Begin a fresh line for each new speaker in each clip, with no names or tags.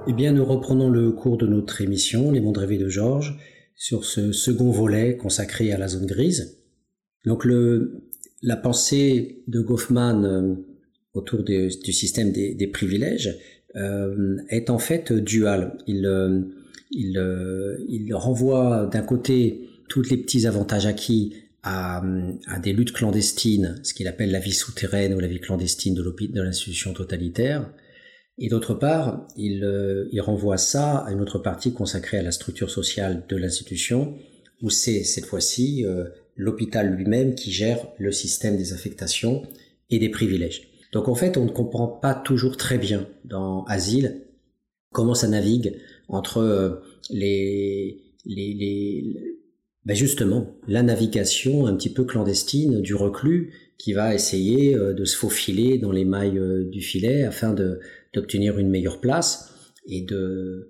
Eh bien, nous reprenons le cours de notre émission, Les mondes rêvés de Georges, sur ce second volet consacré à la zone grise. Donc, la pensée de Goffman autour du système des privilèges est en fait duale. Il renvoie d'un côté tous les petits avantages acquis à des luttes clandestines, ce qu'il appelle la vie souterraine ou la vie clandestine de l'institution totalitaire. Et d'autre part, il renvoie ça à une autre partie consacrée à la structure sociale de l'institution, où c'est cette fois-ci l'hôpital lui-même qui gère le système des affectations et des privilèges. Donc en fait, on ne comprend pas toujours très bien dans Asile comment ça navigue entre justement la navigation un petit peu clandestine du reclus qui va essayer de se faufiler dans les mailles du filet afin d'obtenir une meilleure place et de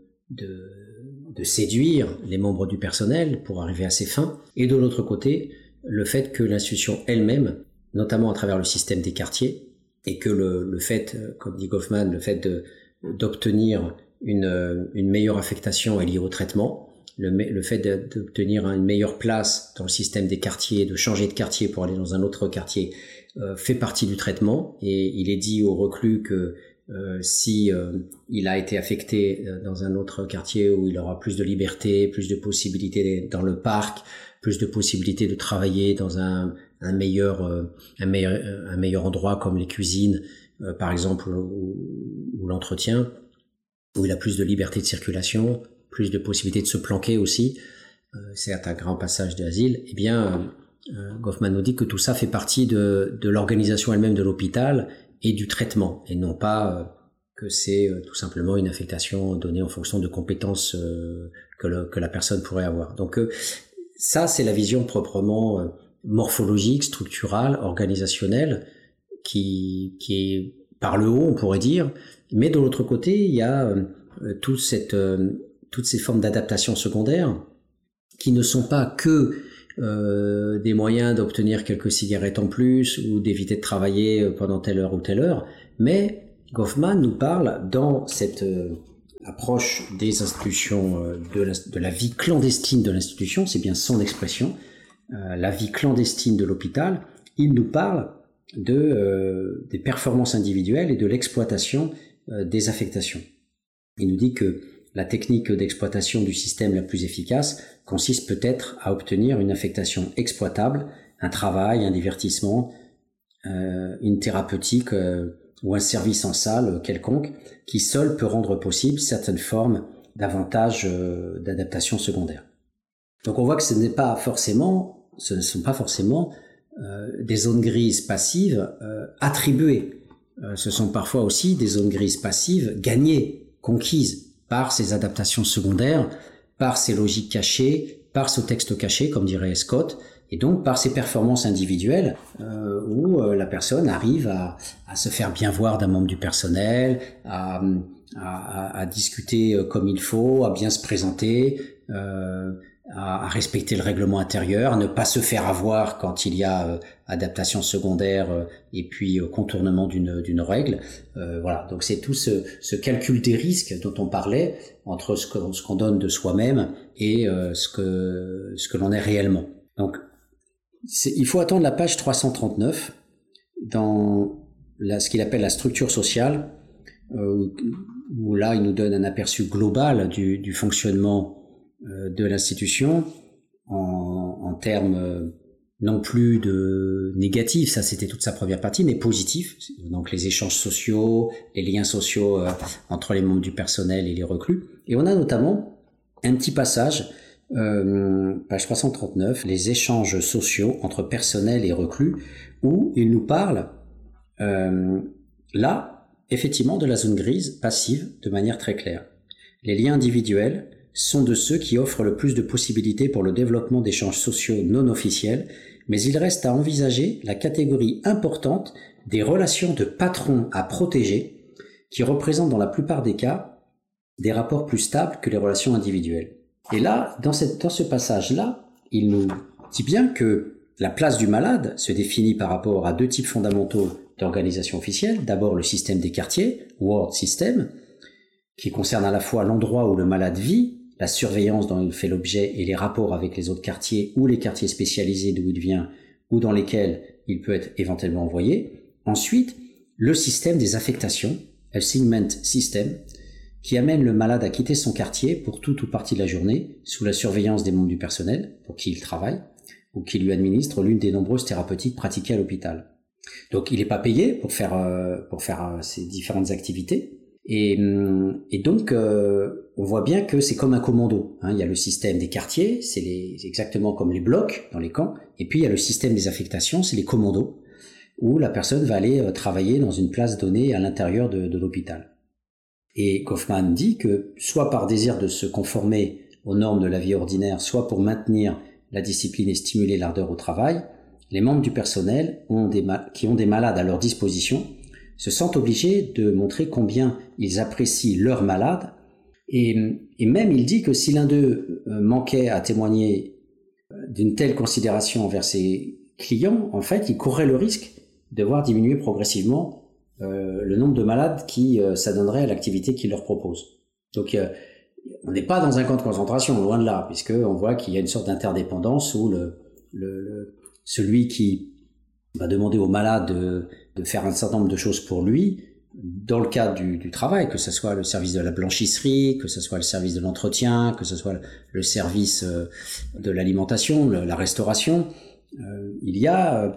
séduire les membres du personnel pour arriver à ses fins. Et de l'autre côté, le fait que l'institution elle-même, notamment à travers le système des quartiers, et que le fait, comme dit Goffman, le fait d'obtenir une meilleure affectation est lié au traitement. Le fait d'obtenir une meilleure place dans le système des quartiers, de changer de quartier pour aller dans un autre quartier, fait partie du traitement. Et il est dit au reclus que si il a été affecté dans un autre quartier où il aura plus de liberté, plus de possibilités dans le parc, plus de possibilités de travailler dans un meilleur endroit comme les cuisines, par exemple, ou l'entretien, où il a plus de liberté de circulation, plus de possibilités de se planquer aussi, c'est un grand passage d'Asile, eh bien, Goffman nous dit que tout ça fait partie de l'organisation elle-même de l'hôpital et du traitement, et non pas que c'est tout simplement une affectation donnée en fonction de compétences que la personne pourrait avoir. Donc ça, c'est la vision proprement morphologique, structurale, organisationnelle, qui est par le haut, on pourrait dire, mais de l'autre côté, il y a toutes ces formes d'adaptation secondaire qui ne sont pas que des moyens d'obtenir quelques cigarettes en plus ou d'éviter de travailler pendant telle heure ou telle heure, mais Goffman nous parle dans cette approche des institutions, de la vie clandestine de l'institution, c'est bien son expression, la vie clandestine de l'hôpital. Il nous parle des performances individuelles et de l'exploitation des affectations. Il nous dit que la technique d'exploitation du système la plus efficace consiste peut-être à obtenir une affectation exploitable, un travail, un divertissement, une thérapeutique ou un service en salle quelconque, qui seul peut rendre possible certaines formes d'avantages d'adaptation secondaire. Donc on voit que ce ne sont pas forcément des zones grises passives attribuées. Ce sont parfois aussi des zones grises passives gagnées, conquises, par ces adaptations secondaires, par ces logiques cachées, par ce texte caché, comme dirait Scott, et donc par ces performances individuelles où la personne arrive à se faire bien voir d'un membre du personnel, à discuter comme il faut, à bien se présenter, à respecter le règlement intérieur, à ne pas se faire avoir quand il y a adaptation secondaire et puis contournement d'une règle. Voilà, donc c'est tout ce calcul des risques dont on parlait entre ce qu'on donne de soi-même et ce que l'on est réellement. Donc il faut attendre la page 339 dans ce qu'il appelle la structure sociale, où là il nous donne un aperçu global du fonctionnement de l'institution en termes non plus de négatifs, ça c'était toute sa première partie, mais positifs, donc les échanges sociaux, les liens sociaux entre les membres du personnel et les reclus. Et on a notamment un petit passage, page 339, les échanges sociaux entre personnel et reclus, où il nous parle là, effectivement, de la zone grise passive de manière très claire. Les liens individuels sont de ceux qui offrent le plus de possibilités pour le développement d'échanges sociaux non officiels, mais il reste à envisager la catégorie importante des relations de patron à protéger, qui représentent dans la plupart des cas des rapports plus stables que les relations individuelles. Et là, dans ce passage-là, il nous dit bien que la place du malade se définit par rapport à deux types fondamentaux d'organisation officielle. D'abord le système des quartiers, Ward System, qui concerne à la fois l'endroit où le malade vit, la surveillance dont il fait l'objet et les rapports avec les autres quartiers ou les quartiers spécialisés d'où il vient ou dans lesquels il peut être éventuellement envoyé. Ensuite, le système des affectations, assignment system, qui amène le malade à quitter son quartier pour toute ou partie de la journée sous la surveillance des membres du personnel pour qui il travaille ou qui lui administre l'une des nombreuses thérapeutiques pratiquées à l'hôpital. Donc il n'est pas payé pour faire ces différentes activités. Et donc, on voit bien que c'est comme un commando. Il y a le système des quartiers, c'est exactement comme les blocs dans les camps. Et puis, il y a le système des affectations, c'est les commandos, où la personne va aller travailler dans une place donnée à l'intérieur de l'hôpital. Et Goffman dit que, soit par désir de se conformer aux normes de la vie ordinaire, soit pour maintenir la discipline et stimuler l'ardeur au travail, les membres du personnel qui ont des malades à leur disposition se sentent obligés de montrer combien ils apprécient leurs malades, et même il dit que si l'un d'eux manquait à témoigner d'une telle considération envers ses clients, en fait, il courrait le risque de voir diminuer progressivement le nombre de malades qui s'adonneraient à l'activité qu'il leur propose. Donc on n'est pas dans un camp de concentration, loin de là, puisqu'on voit qu'il y a une sorte d'interdépendance où celui qui va demander au malade de faire un certain nombre de choses pour lui, dans le cadre du travail, que ce soit le service de la blanchisserie, que ce soit le service de l'entretien, que ce soit le service de l'alimentation, la restauration, il y a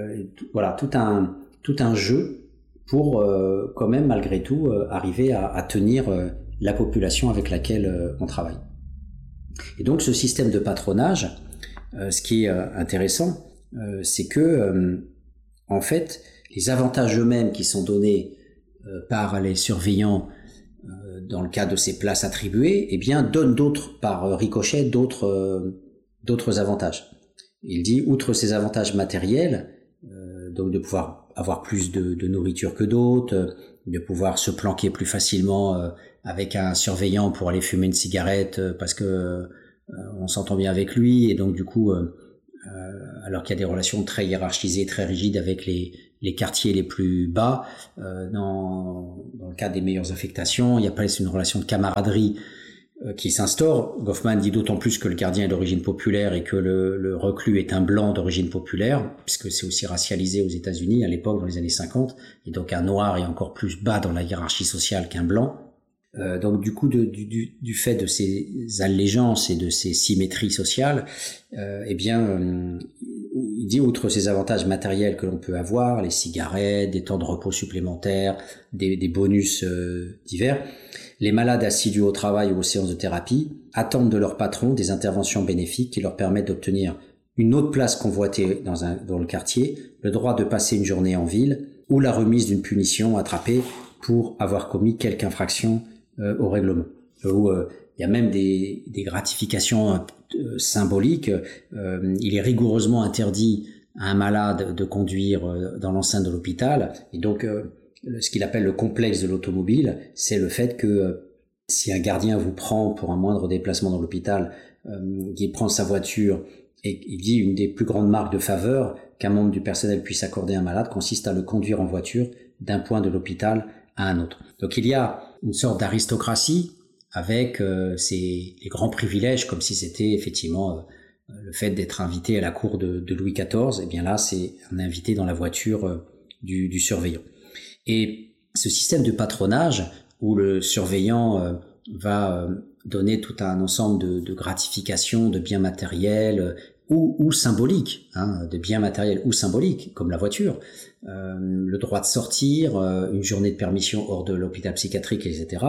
tout un jeu pour quand même malgré tout arriver à tenir la population avec laquelle on travaille. Et donc ce système de patronage, ce qui est intéressant, c'est que en fait les avantages eux-mêmes qui sont donnés par les surveillants dans le cadre de ces places attribuées, eh bien donnent par ricochet d'autres avantages. Il dit, outre ces avantages matériels, donc de pouvoir avoir plus de nourriture que d'autres, de pouvoir se planquer plus facilement avec un surveillant pour aller fumer une cigarette parce que on s'entend bien avec lui, et donc du coup alors qu'il y a des relations très hiérarchisées, très rigides avec les quartiers les plus bas, dans le cadre des meilleures affectations, il y a pas une relation de camaraderie qui s'instaure. Goffman dit d'autant plus que le gardien est d'origine populaire et que le reclus est un blanc d'origine populaire, puisque c'est aussi racialisé aux États-Unis à l'époque, dans les années 50, et donc un noir est encore plus bas dans la hiérarchie sociale qu'un blanc. Donc du coup, du fait de ces allégeances et de ces symétries sociales, il dit, outre ces avantages matériels que l'on peut avoir, les cigarettes, des temps de repos supplémentaires, des bonus divers, les malades assidus au travail ou aux séances de thérapie attendent de leur patron des interventions bénéfiques qui leur permettent d'obtenir une autre place convoitée dans le quartier, le droit de passer une journée en ville ou la remise d'une punition attrapée pour avoir commis quelque infraction au règlement. Il y a même des gratifications symboliques. Il est rigoureusement interdit à un malade de conduire dans l'enceinte de l'hôpital, et donc ce qu'il appelle le complexe de l'automobile, c'est le fait que si un gardien vous prend pour un moindre déplacement dans l'hôpital, qu'il prend sa voiture, et il dit une des plus grandes marques de faveur qu'un membre du personnel puisse accorder à un malade consiste à le conduire en voiture d'un point de l'hôpital à un autre. Donc il y a une sorte d'aristocratie avec les grands privilèges, comme si c'était effectivement le fait d'être invité à la cour de Louis XIV. Et bien là, c'est un invité dans la voiture du surveillant. Et ce système de patronage où le surveillant va donner tout un ensemble de gratifications, de biens matériels ou symboliques, de biens matériels ou symboliques, comme la voiture, le droit de sortir, une journée de permission hors de l'hôpital psychiatrique, etc.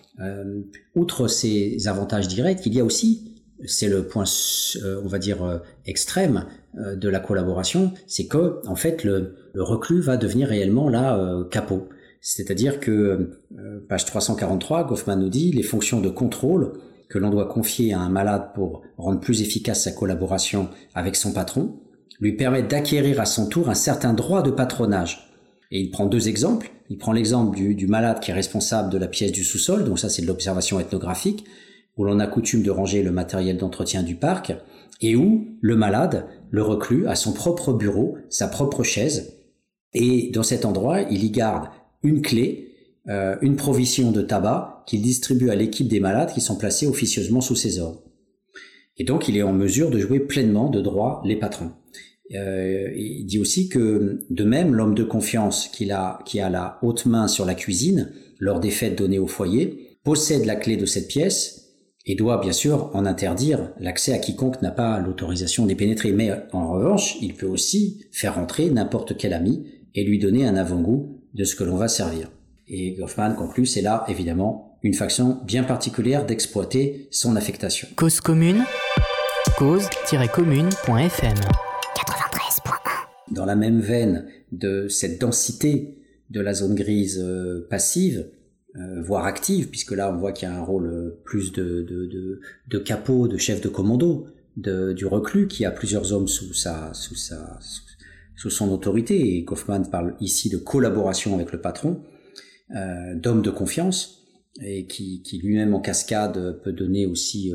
Outre ces avantages directs, il y a aussi, c'est le point, on va dire, extrême de la collaboration, c'est que en fait le reclus va devenir réellement là capot. C'est-à-dire que, page 343, Goffman nous dit, les fonctions de contrôle que l'on doit confier à un malade pour rendre plus efficace sa collaboration avec son patron, lui permettent d'acquérir à son tour un certain droit de patronage. Et il prend deux exemples. Il prend l'exemple du malade qui est responsable de la pièce du sous-sol, donc ça c'est de l'observation ethnographique, où l'on a coutume de ranger le matériel d'entretien du parc, et où le malade, le reclus, a son propre bureau, sa propre chaise, et dans cet endroit, il y garde une clé une provision de tabac qu'il distribue à l'équipe des malades qui sont placés officieusement sous ses ordres. Et donc il est en mesure de jouer pleinement de droit les patrons. Il dit aussi que de même l'homme de confiance qui a la haute main sur la cuisine lors des fêtes données au foyer possède la clé de cette pièce et doit bien sûr en interdire l'accès à quiconque n'a pas l'autorisation d'y pénétrer. Mais en revanche, il peut aussi faire entrer n'importe quel ami et lui donner un avant-goût de ce que l'on va servir. Et Goffman conclut, c'est là évidemment une façon bien particulière d'exploiter son affectation.
Cause commune, cause-commune.fm 93.1.
Dans la même veine de cette densité de la zone grise passive, voire active, puisque là on voit qu'il y a un rôle plus de capot, de chef de commando, du reclus qui a plusieurs hommes sous son autorité, et Goffman parle ici de collaboration avec le patron, d'homme de confiance, et qui lui-même en cascade peut donner aussi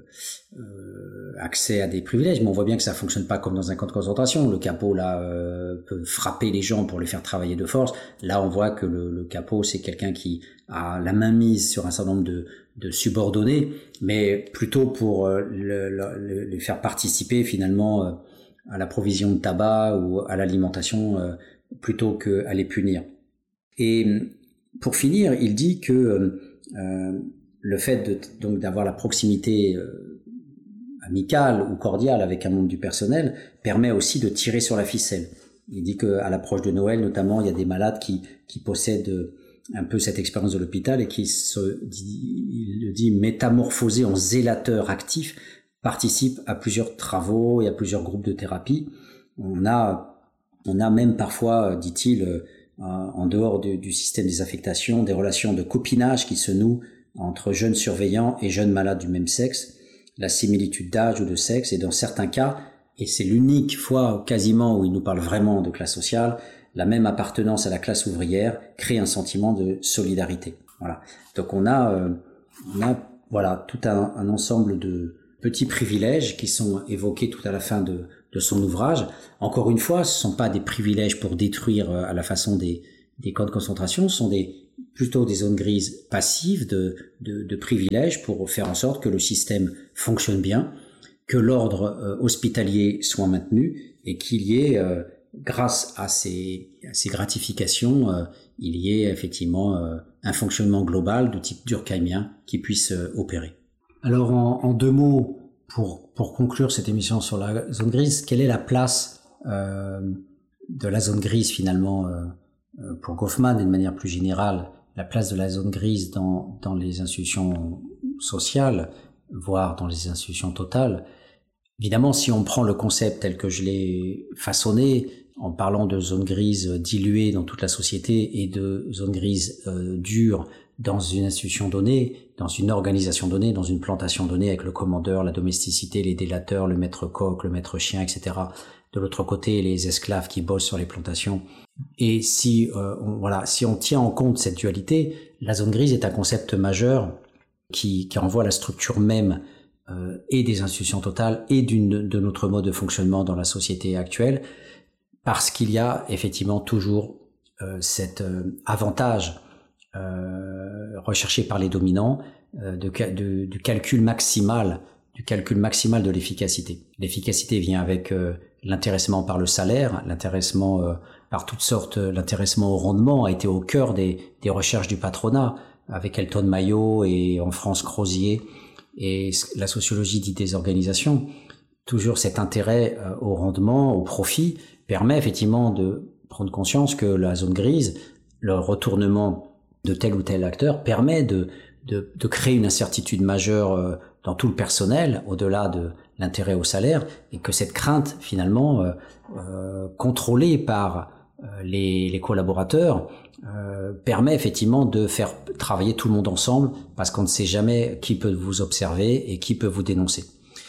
accès à des privilèges, mais on voit bien que ça fonctionne pas comme dans un camp de concentration. Le capot là peut frapper les gens pour les faire travailler de force. Là on voit que le capot c'est quelqu'un qui a la main mise sur un certain nombre de subordonnés, mais plutôt pour les faire participer finalement à la provision de tabac ou à l'alimentation plutôt qu'à les punir. Et pour finir, il dit que le fait donc d'avoir la proximité amicale ou cordiale avec un membre du personnel permet aussi de tirer sur la ficelle. Il dit qu'à l'approche de Noël, notamment, il y a des malades qui possèdent un peu cette expérience de l'hôpital et qui il le dit, métamorphosés en zélateurs actifs, participent à plusieurs travaux et à plusieurs groupes de thérapie. On a même parfois, dit-il, en dehors du système des affectations, des relations de copinage qui se nouent entre jeunes surveillants et jeunes malades du même sexe, la similitude d'âge ou de sexe, et dans certains cas, et c'est l'unique fois quasiment où il nous parle vraiment de classe sociale, la même appartenance à la classe ouvrière crée un sentiment de solidarité. Voilà. Donc on a voilà tout un ensemble de petits privilèges qui sont évoqués tout à la fin de son ouvrage. Encore une fois, ce ne sont pas des privilèges pour détruire à la façon des camps de concentration, ce sont plutôt des zones grises passives de privilèges pour faire en sorte que le système fonctionne bien, que l'ordre hospitalier soit maintenu et qu'il y ait, grâce à ces gratifications, il y ait effectivement un fonctionnement global de type durkheimien qui puisse opérer. Alors en deux mots, pour conclure cette émission sur la zone grise, quelle est la place de la zone grise finalement pour Goffman et de manière plus générale, la place de la zone grise dans les institutions sociales, voire dans les institutions totales? Évidemment, si on prend le concept tel que je l'ai façonné, en parlant de zone grise diluée dans toute la société et de zone grise dure dans une institution donnée, dans une organisation donnée, dans une plantation donnée, avec le commandeur, la domesticité, les délateurs, le maître coq, le maître chien, etc. De l'autre côté, les esclaves qui bossent sur les plantations. Et si on tient en compte cette dualité, la zone grise est un concept majeur qui renvoie à la structure même et des institutions totales et de notre mode de fonctionnement dans la société actuelle, parce qu'il y a effectivement toujours cet avantage recherché par les dominants du calcul maximal de l'efficacité. L'efficacité vient avec l'intéressement par le salaire, l'intéressement par toutes sortes, l'intéressement au rendement a été au cœur des recherches du patronat, avec Elton Maillot et en France Crozier, et la sociologie dite des organisations. Toujours cet intérêt au rendement, au profit, permet effectivement de prendre conscience que la zone grise, le retournement de tel ou tel acteur, permet de créer une incertitude majeure dans tout le personnel, au-delà de l'intérêt au salaire, et que cette crainte, finalement, contrôlée par les collaborateurs, permet effectivement de faire travailler tout le monde ensemble, parce qu'on ne sait jamais qui peut vous observer et qui peut vous dénoncer.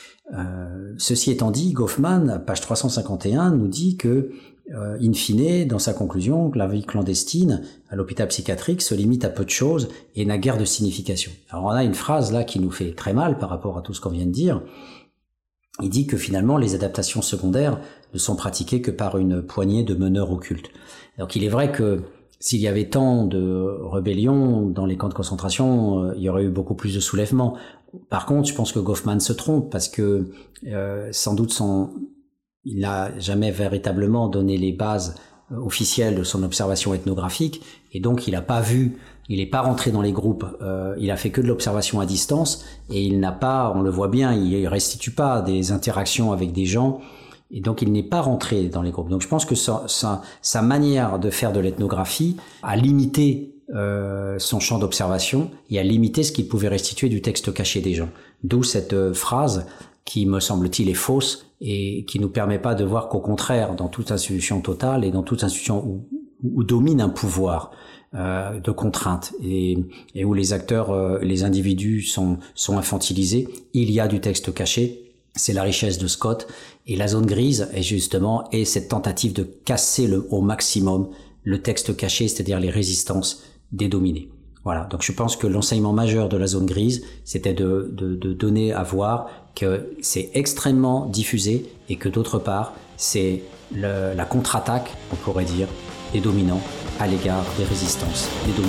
Ceci étant dit, Goffman, page 351, nous dit que, in fine, dans sa conclusion, la vie clandestine à l'hôpital psychiatrique se limite à peu de choses et n'a guère de signification. Alors on a une phrase là qui nous fait très mal par rapport à tout ce qu'on vient de dire. Il dit que finalement les adaptations secondaires ne sont pratiquées que par une poignée de meneurs occultes. Donc il est vrai que s'il y avait tant de rébellions dans les camps de concentration, il y aurait eu beaucoup plus de soulèvements. Par contre, je pense que Goffman se trompe parce que sans doute il n'a jamais véritablement donné les bases officielles de son observation ethnographique et donc il n'est pas rentré dans les groupes, il a fait que de l'observation à distance et il n'a pas, on le voit bien, il restitue pas des interactions avec des gens et donc il n'est pas rentré dans les groupes. Donc je pense que sa manière de faire de l'ethnographie a limité son champ d'observation et a limité ce qu'il pouvait restituer du texte caché des gens. D'où cette phrase qui, me semble-t-il, est fausse et qui nous permet pas de voir qu'au contraire, dans toute institution totale et dans toute institution où domine un pouvoir de contrainte et où les acteurs, les individus sont infantilisés, il y a du texte caché. C'est la richesse de Scott et la zone grise est cette tentative de casser au maximum le texte caché, c'est-à-dire les résistances des dominés. Voilà, donc je pense que l'enseignement majeur de la zone grise, c'était de donner à voir que c'est extrêmement diffusé et que d'autre part, c'est la contre-attaque, on pourrait dire, des dominants à l'égard des résistances des dominants.